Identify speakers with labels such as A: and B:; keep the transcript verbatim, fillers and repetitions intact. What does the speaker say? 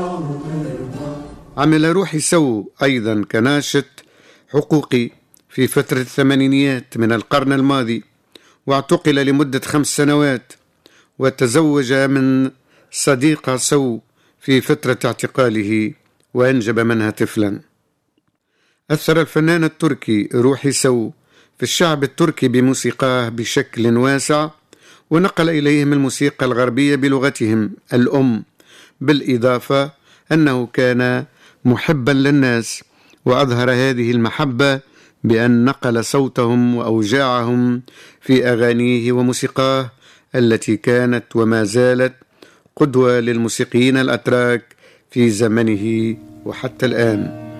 A: عمل روحي سو أيضا كناشط حقوقي في فترة الثمانينيات من القرن الماضي، واعتقل لمدة خمس سنوات، وتزوج من صديقة سو في فترة اعتقاله وأنجب منها طفلا. أثر الفنان التركي روحي سو في الشعب التركي بموسيقاه بشكل واسع، ونقل إليهم الموسيقى الغربية بلغتهم الأم، بالإضافة أنه كان محبا للناس، وأظهر هذه المحبة بأن نقل صوتهم وأوجاعهم في أغانيه وموسيقاه التي كانت وما زالت قدوة للموسيقيين الأتراك في زمنه وحتى الآن.